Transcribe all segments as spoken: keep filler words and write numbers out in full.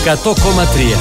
εκατό κόμμα τρία.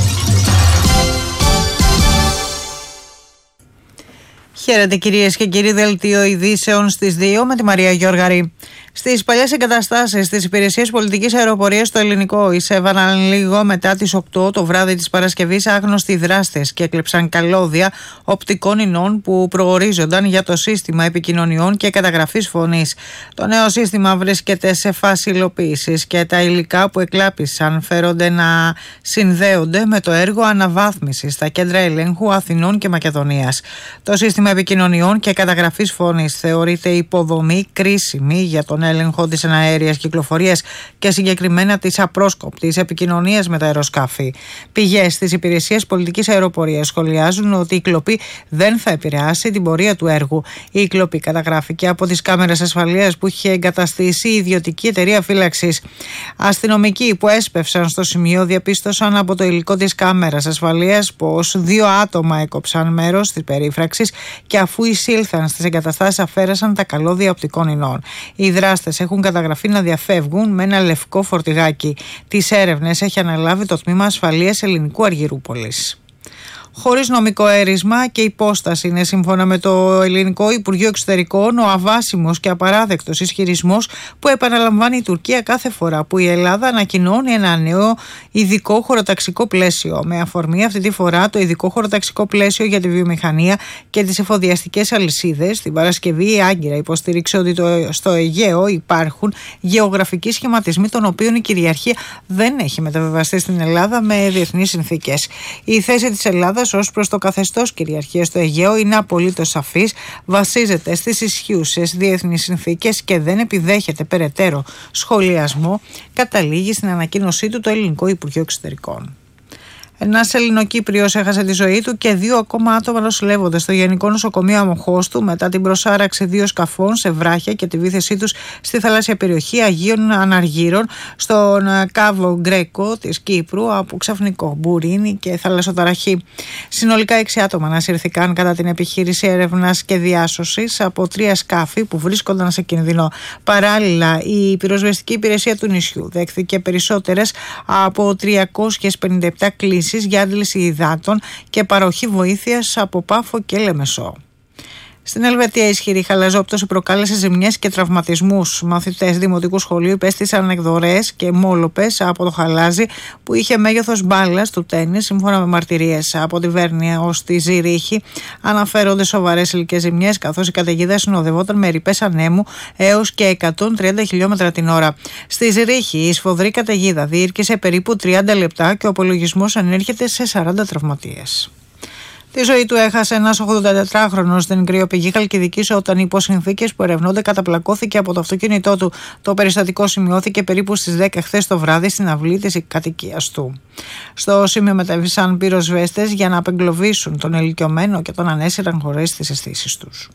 Χαίρετε κυρίες και κύριοι, δελτίο ειδήσεων στις δύο με τη Μαρία Γιώργαρη. Στις παλιές εγκαταστάσεις της Υπηρεσίας Πολιτικής Αεροπορίας στο Ελληνικό εισέβαλαν λίγο μετά τις οκτώ το βράδυ της Παρασκευής άγνωστοι δράστες και έκλεψαν καλώδια οπτικών ινών που προορίζονταν για το σύστημα επικοινωνιών και καταγραφής φωνής. Το νέο σύστημα βρίσκεται σε φάση υλοποίησης και τα υλικά που εκλάπησαν φέρονται να συνδέονται με το έργο αναβάθμισης στα κέντρα ελέγχου Αθηνών και Μακεδονίας. Το σύστημα επικοινωνιών και καταγραφής φωνής θεωρείται υποδομή κρίσιμη για τον έλεγχο της εναέριας κυκλοφορίας και συγκεκριμένα της απρόσκοπτης επικοινωνίας με τα αεροσκάφη. Πηγές της Υπηρεσίας Πολιτικής Αεροπορίας σχολιάζουν ότι η κλοπή δεν θα επηρεάσει την πορεία του έργου. Η κλοπή καταγράφηκε από τις κάμερες ασφαλείας που είχε εγκαταστήσει η ιδιωτική εταιρεία φύλαξης. Αστυνομικοί που έσπευσαν στο σημείο διαπίστωσαν από το υλικό της κάμερας ασφαλείας πως δύο άτομα έκοψαν μέρος της περίφραξης και αφού εισήλθαν στις εγκαταστάσεις αφαίρεσαν τα καλώδια οπτικών ινών. Οι δράστες έχουν καταγραφεί να διαφεύγουν με ένα λευκό φορτηγάκι. Τις έρευνες έχει αναλάβει το Τμήμα Ασφαλείας Ελληνικού Αργυρούπολης. Χωρίς νομικό έρισμα και υπόσταση είναι, σύμφωνα με το Ελληνικό Υπουργείο Εξωτερικών, ο αβάσιμος και απαράδεκτος ισχυρισμός που επαναλαμβάνει η Τουρκία κάθε φορά που η Ελλάδα ανακοινώνει ένα νέο ειδικό χωροταξικό πλαίσιο. Με αφορμή αυτή τη φορά το ειδικό χωροταξικό πλαίσιο για τη βιομηχανία και τις εφοδιαστικές αλυσίδες, την Παρασκευή η Άγκυρα υποστήριξε ότι το, στο Αιγαίο υπάρχουν γεωγραφικοί σχηματισμοί των οποίων η κυριαρχία δεν έχει μεταβιβαστεί στην Ελλάδα με διεθνείς συνθήκες. Η θέση της Ελλάδας ως προς το καθεστώς κυριαρχίας στο Αιγαίο είναι απολύτως σαφής, βασίζεται στις ισχύουσες διεθνείς συνθήκες και δεν επιδέχεται περαιτέρω σχολιασμό, καταλήγει στην ανακοίνωσή του το Ελληνικό Υπουργείο Εξωτερικών. Ένας Ελληνοκύπριος έχασε τη ζωή του και δύο ακόμα άτομα νοσηλεύονται στο Γενικό Νοσοκομείο Αμοχώστου μετά την προσάραξη δύο σκαφών σε βράχια και τη βύθεσή τους στη θαλάσσια περιοχή Αγίων Αναργύρων στον Κάβο Γκρέκο της Κύπρου από ξαφνικό μπουρίνι και θαλασσοταραχή. Συνολικά έξι άτομα ανασύρθηκαν κατά την επιχείρηση έρευνας και διάσωσης από τρία σκάφη που βρίσκονταν σε κίνδυνο. Παράλληλα, η πυροσβεστική υπηρεσία του νησιού δέχθηκε περισσότερες από τριακόσιες πενήντα επτά κλήσεις για άντληση υδάτων και παροχή βοήθειας από Πάφο και Λεμεσό. Στην Ελβετία, ισχυρή χαλαζόπτωση προκάλεσε ζημιές και τραυματισμούς. Μαθητές δημοτικού σχολείου υπέστησαν εκδορές και μόλοπες από το χαλάζι που είχε μέγεθος μπάλας του τένις, σύμφωνα με μαρτυρίες. Από τη Βέρνια ως τη Ζηρίχη αναφέρονται σοβαρές υλικές ζημιές, καθώς η καταιγίδα συνοδευόταν με ρηπές ανέμου έως και εκατόν τριάντα χιλιόμετρα την ώρα. Στη Ζηρίχη, η σφοδρή καταιγίδα διήρκησε περίπου τριάντα λεπτά και ο απολογισμός ανέρχεται σε σαράντα τραυματίες. Τη ζωή του έχασε ένας ογδοντατετράχρονος στην κρυοπηγή Χαλκιδικής όταν υπό συνθήκες που ερευνώνται καταπλακώθηκε από το αυτοκίνητό του. Το περιστατικό σημειώθηκε περίπου στις δέκα χθες το βράδυ στην αυλή της κατοικίας του. Στο σημείο μετέβησαν πυροσβέστες για να απεγκλωβίσουν τον ηλικιωμένο και τον ανέσυραν χωρίς τις αισθήσεις τους.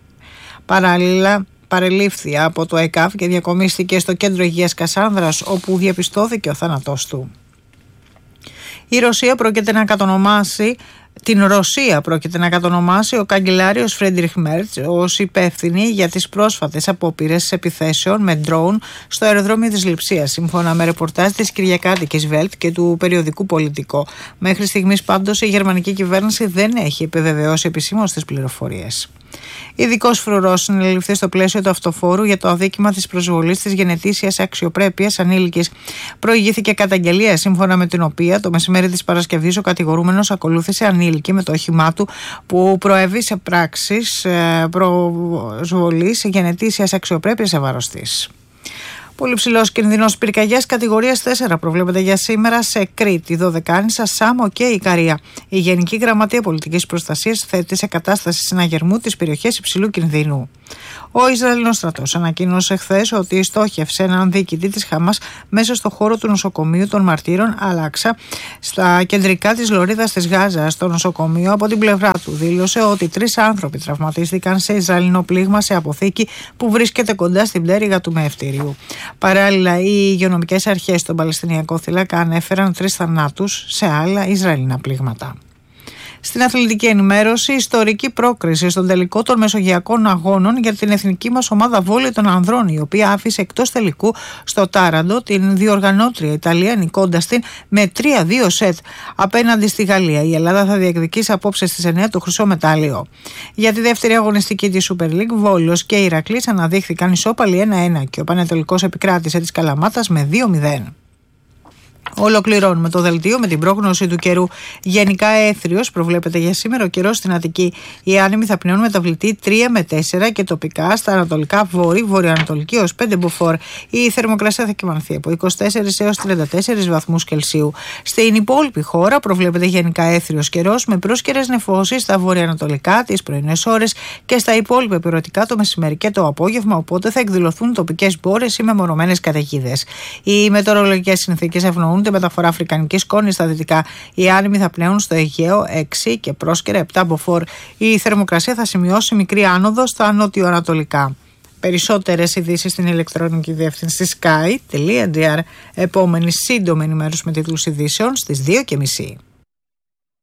Παράλληλα, παρελήφθη από το ΕΚΑΒ και διακομίστηκε στο κέντρο υγείας Κασάνδρας, όπου διαπιστώθηκε ο θάνατός του. Η Ρωσία πρόκειται να κατονομάσει Την Ρωσία πρόκειται να κατονομάσει ο καγκελάριος Φρέντριχ Μέρτς ως υπεύθυνη για τις πρόσφατες απόπειρες επιθέσεων με ντρόουν στο αεροδρόμιο της Λειψίας, σύμφωνα με ρεπορτάζ της Κυριακάτικης Βέλτ και του περιοδικού Πολιτικό. Μέχρι στιγμής πάντως η γερμανική κυβέρνηση δεν έχει επιβεβαιώσει επισήμως τις πληροφορίες. Ειδικός φρουρός συνελήφθη στο πλαίσιο του αυτοφόρου για το αδίκημα της προσβολής της γενετήσιας αξιοπρέπειας ανήλικης. Προηγήθηκε καταγγελία, σύμφωνα με την οποία το μεσημέρι της Παρασκευής ο κατηγορούμενος ακολούθησε ανήλικη με το όχημά του που προέβη σε πράξεις προσβολής γενετήσιας αξιοπρέπειας σε βάρος της. Πολύ ψηλός κινδυνός πυρκαγιάς κατηγορίας τέσσερα προβλέπεται για σήμερα σε Κρήτη, Δωδεκάνησα, Σάμο και Ικαρία. Η Γενική Γραμματεία Πολιτικής Προστασίας θέτει σε κατάσταση συναγερμού τις περιοχές υψηλού κινδύνου. Ο Ισραηλινός στρατός ανακοίνωσε χθες ότι στόχευσε έναν διοικητή της Χαμάς μέσα στο χώρο του νοσοκομείου των Μαρτύρων Αλ-Άξα στα κεντρικά της λωρίδας της Γάζας. Στο νοσοκομείο από την πλευρά του δήλωσε ότι τρεις άνθρωποι τραυματίστηκαν σε Ισραηλινό πλήγμα σε αποθήκη που βρίσκεται κοντά στην πτέρυγα του μεευτήριου. Παράλληλα, οι υγειονομικές αρχές στον Παλαιστινιακό θύλακα ανέφεραν τρεις θανάτους σε άλλα Ισραηλινά πλήγματα. Στην αθλητική ενημέρωση, ιστορική πρόκριση στον τελικό των Μεσογειακών Αγώνων για την εθνική μας ομάδα βόλεϊ των ανδρών, η οποία άφησε εκτός τελικού στο Τάραντο την διοργανώτρια Ιταλία, νικώντας την με τρία δύο σετ απέναντι στη Γαλλία. Η Ελλάδα θα διεκδικήσει απόψε στις εννιά το χρυσό μετάλλιο. Για τη δεύτερη αγωνιστική της Super League, Βόλος και Ηρακλής αναδείχθηκαν ισόπαλοι ένα ένα και ο Πανετολικός επικράτησε της Καλαμάτας με δύο μηδέν. Ολοκληρώνουμε το δελτίο με την πρόγνωση του καιρού. Γενικά έθριος προβλέπεται για σήμερα ο καιρός στην Αττική. Οι άνεμοι θα πνέουν μεταβλητή τρία με τέσσερα και τοπικά στα ανατολικά βόρη, βορειοανατολική έως πέντε μποφόρ. Η θερμοκρασία θα κυμανθεί από είκοσι τέσσερις έως τριάντα τέσσερις βαθμούς Κελσίου. Στην υπόλοιπη χώρα προβλέπεται γενικά έθριος καιρός με πρόσκαιρες νεφώσεις στα βορειοανατολικά τις πρωινές ώρες και στα υπόλοιπα υπηρετικά το μεσημέρι και το απόγευμα, οπότε θα εκδηλωθούν τοπικές μπόρες ή μεμονωμένες καταιγίδες. Οι μετεωρολογικές συνθήκες ευνοούν τη μεταφορά αφρικανικής σκόνης στα δυτικά. Οι άνεμοι θα πνέουν στο Αιγαίο έξι και πρόσκαιρα επτά μποφόρ. Η θερμοκρασία θα σημειώσει μικρή άνοδο στα νότιο-ανατολικά. Περισσότερες ειδήσεις στην ηλεκτρονική διεύθυνση sky τελεία gr. Επόμενη σύντομη ενημέρωση με τίτλους ειδήσεων στις δύο και μισή.